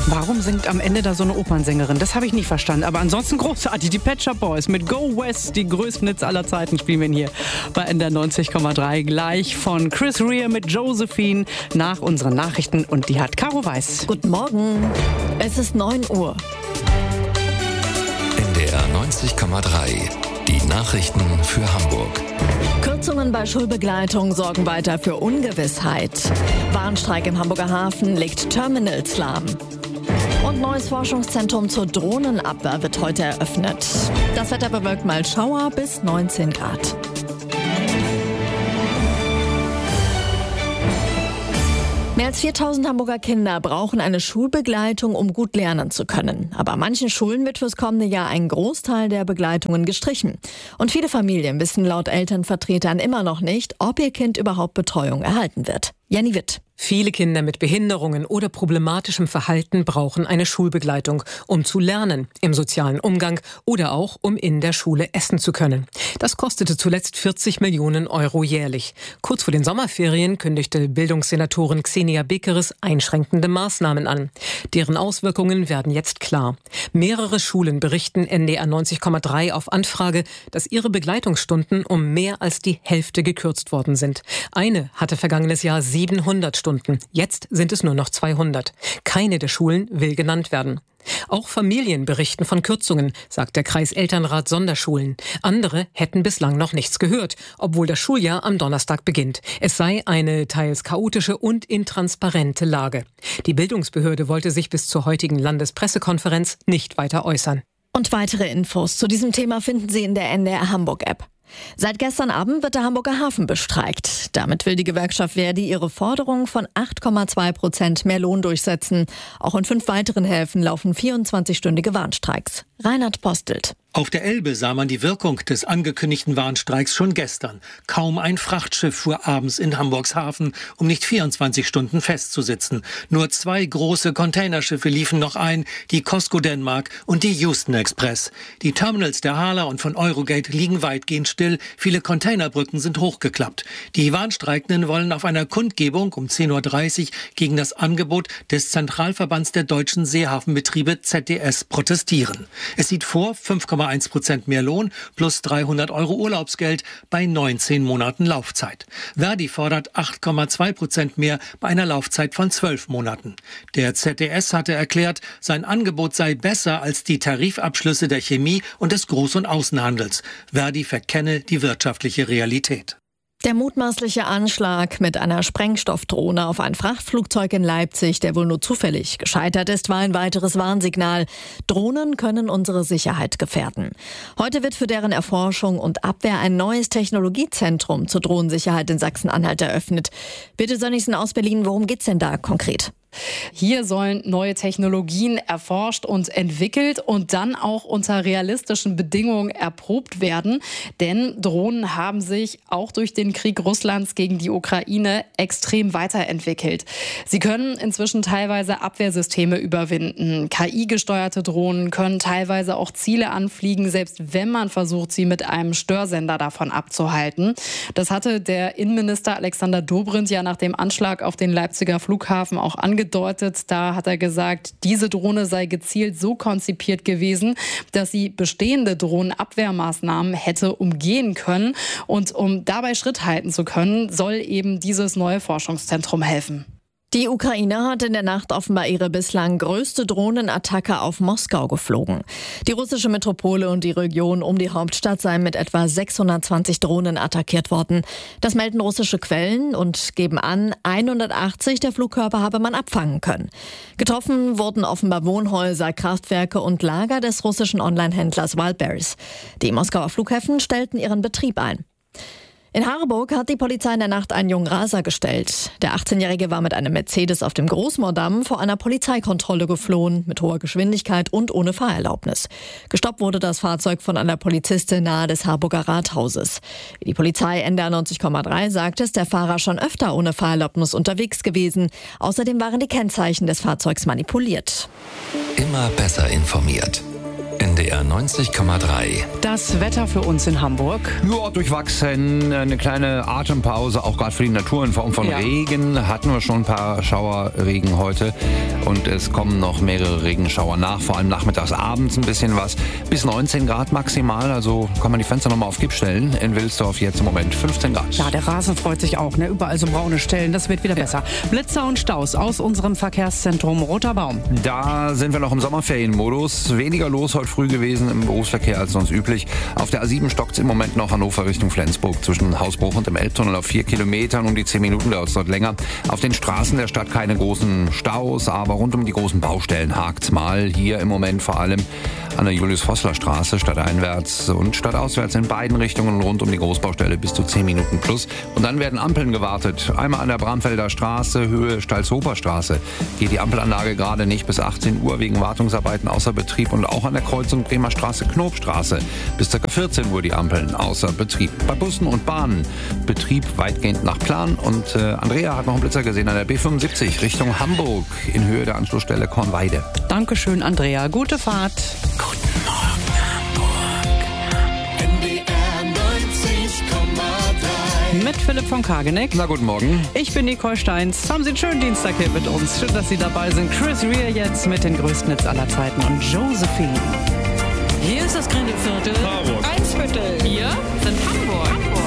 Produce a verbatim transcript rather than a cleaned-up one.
Warum singt am Ende da so eine Opernsängerin? Das habe ich nicht verstanden. Aber ansonsten großartig. Die Pet Shop Boys mit Go West, die größten Hits aller Zeiten, spielen wir hier bei N D R neunzig Komma drei. Gleich von Chris Rea mit Josephine nach unseren Nachrichten. Und die hat Caro Weiß. Guten Morgen. Es ist neun Uhr. N D R neunzig Komma drei. Die Nachrichten für Hamburg. Kürzungen bei Schulbegleitung sorgen weiter für Ungewissheit. Warnstreik im Hamburger Hafen legt Terminals lahm. Und neues Forschungszentrum zur Drohnenabwehr wird heute eröffnet. Das Wetter bewölkt mal Schauer bis neunzehn Grad. Mehr als viertausend Hamburger Kinder brauchen eine Schulbegleitung, um gut lernen zu können. Aber an manchen Schulen wird fürs kommende Jahr ein Großteil der Begleitungen gestrichen. Und viele Familien wissen laut Elternvertretern immer noch nicht, ob ihr Kind überhaupt Betreuung erhalten wird. Jenny Witt. Viele Kinder mit Behinderungen oder problematischem Verhalten brauchen eine Schulbegleitung, um zu lernen, im sozialen Umgang oder auch, um in der Schule essen zu können. Das kostete zuletzt vierzig Millionen Euro jährlich. Kurz vor den Sommerferien kündigte Bildungssenatorin Xenia Bekeres einschränkende Maßnahmen an. Deren Auswirkungen werden jetzt klar. Mehrere Schulen berichten N D R neunzig Komma drei auf Anfrage, dass ihre Begleitungsstunden um mehr als die Hälfte gekürzt worden sind. Eine hatte vergangenes Jahr siebenhundert Stunden. Jetzt sind es nur noch zweihundert. Keine der Schulen will genannt werden. Auch Familien berichten von Kürzungen, sagt der Kreiselternrat Sonderschulen. Andere hätten bislang noch nichts gehört, obwohl das Schuljahr am Donnerstag beginnt. Es sei eine teils chaotische und intransparente Lage. Die Bildungsbehörde wollte sich bis zur heutigen Landespressekonferenz nicht weiter äußern. Und weitere Infos zu diesem Thema finden Sie in der N D R Hamburg-App. Seit gestern Abend wird der Hamburger Hafen bestreikt. Damit will die Gewerkschaft Verdi ihre Forderung von acht Komma zwei Prozent mehr Lohn durchsetzen. Auch in fünf weiteren Häfen laufen vierundzwanzigstündige Warnstreiks. Reinhard Postelt. Auf der Elbe sah man die Wirkung des angekündigten Warnstreiks schon gestern. Kaum ein Frachtschiff fuhr abends in Hamburgs Hafen, um nicht vierundzwanzig Stunden festzusitzen. Nur zwei große Containerschiffe liefen noch ein, die Cosco Denmark und die Houston Express. Die Terminals der Hala und von Eurogate liegen weitgehend still. Viele Containerbrücken sind hochgeklappt. Die Warnstreikenden wollen auf einer Kundgebung um zehn Uhr dreißig gegen das Angebot des Zentralverbands der deutschen Seehafenbetriebe Z D S protestieren. Es sieht vor, fünf Komma eins Prozent mehr Lohn plus dreihundert Euro Urlaubsgeld bei neunzehn Monaten Laufzeit. Verdi fordert acht Komma zwei Prozent mehr bei einer Laufzeit von zwölf Monaten. Der Z D S hatte erklärt, sein Angebot sei besser als die Tarifabschlüsse der Chemie und des Groß- und Außenhandels. Verdi verkenne die wirtschaftliche Realität. Der mutmaßliche Anschlag mit einer Sprengstoffdrohne auf ein Frachtflugzeug in Leipzig, der wohl nur zufällig gescheitert ist, war ein weiteres Warnsignal. Drohnen können unsere Sicherheit gefährden. Heute wird für deren Erforschung und Abwehr ein neues Technologiezentrum zur Drohnensicherheit in Sachsen-Anhalt eröffnet. Bitte Sönnigsen aus Berlin, worum geht's denn da konkret? Hier sollen neue Technologien erforscht und entwickelt und dann auch unter realistischen Bedingungen erprobt werden. Denn Drohnen haben sich auch durch den Krieg Russlands gegen die Ukraine extrem weiterentwickelt. Sie können inzwischen teilweise Abwehrsysteme überwinden. K I-gesteuerte Drohnen können teilweise auch Ziele anfliegen, selbst wenn man versucht, sie mit einem Störsender davon abzuhalten. Das hatte der Innenminister Alexander Dobrindt ja nach dem Anschlag auf den Leipziger Flughafen auch angedeutet. Da hat er gesagt, diese Drohne sei gezielt so konzipiert gewesen, dass sie bestehende Drohnenabwehrmaßnahmen hätte umgehen können. Und um dabei Schritt halten zu können, soll eben dieses neue Forschungszentrum helfen. Die Ukraine hat in der Nacht offenbar ihre bislang größte Drohnenattacke auf Moskau geflogen. Die russische Metropole und die Region um die Hauptstadt seien mit etwa sechshundertzwanzig Drohnen attackiert worden. Das melden russische Quellen und geben an, hundertachtzig der Flugkörper habe man abfangen können. Getroffen wurden offenbar Wohnhäuser, Kraftwerke und Lager des russischen Onlinehändlers Wildberries. Die Moskauer Flughäfen stellten ihren Betrieb ein. In Harburg hat die Polizei in der Nacht einen jungen Raser gestellt. Der achtzehnjährige war mit einem Mercedes auf dem Großmoordamm vor einer Polizeikontrolle geflohen, mit hoher Geschwindigkeit und ohne Fahrerlaubnis. Gestoppt wurde das Fahrzeug von einer Polizistin nahe des Harburger Rathauses. Wie die Polizei N D R neunzig Komma drei sagt, ist der Fahrer schon öfter ohne Fahrerlaubnis unterwegs gewesen. Außerdem waren die Kennzeichen des Fahrzeugs manipuliert. Immer besser informiert. N D R neunzig Komma drei. Das Wetter für uns in Hamburg. Ja, durchwachsen, eine kleine Atempause, auch gerade für die Natur in Form von Ja. Regen. Hatten wir schon ein paar Schauerregen heute und es kommen noch mehrere Regenschauer nach, vor allem nachmittags, abends ein bisschen was. Bis neunzehn Grad maximal, also kann man die Fenster nochmal auf Kipp stellen. In Wilsdorf jetzt im Moment fünfzehn Grad. Ja, der Rasen freut sich auch, ne? Überall so braune Stellen, das wird wieder besser. Blitzer und Staus aus unserem Verkehrszentrum Roter Baum. Da sind wir noch im Sommerferienmodus. Weniger los heute früh gewesen im Berufsverkehr als sonst üblich. Auf der A sieben stockt es im Moment noch Hannover Richtung Flensburg zwischen Hausbruch und dem Elbtunnel auf vier Kilometern. Um die zehn Minuten dauert es dort länger. Auf den Straßen der Stadt keine großen Staus, aber rund um die großen Baustellen hakt's mal. Hier im Moment vor allem an der Julius-Vossler-Straße stadteinwärts und stadtauswärts in beiden Richtungen rund um die Großbaustelle bis zu zehn Minuten plus. Und dann werden Ampeln gewartet. Einmal an der Bramfelder Straße, Höhe Stalzhofer Straße. Geht die Ampelanlage gerade nicht bis achtzehn Uhr wegen Wartungsarbeiten außer Betrieb und auch an der Kreuzung Bremer Straße, Knobstraße. Bis ca. vierzehn Uhr die Ampeln außer Betrieb. Bei Bussen und Bahnen Betrieb weitgehend nach Plan. Und äh, Andrea hat noch einen Blitzer gesehen an der B fünfundsiebzig Richtung Hamburg in Höhe der Anschlussstelle Kornweide. Dankeschön, Andrea. Gute Fahrt. Guten Morgen, Hamburg. N D R neunzig Komma drei. Mit Philipp von Kageneck. Na, guten Morgen. Ich bin Nicole Steins. Haben Sie einen schönen Dienstag hier mit uns. Schön, dass Sie dabei sind. Chris Rea jetzt mit den größten Hits aller Zeiten und Josephine. Hier ist das Grindelviertel. Eimsbüttel. Wir sind Hamburg. Hamburg.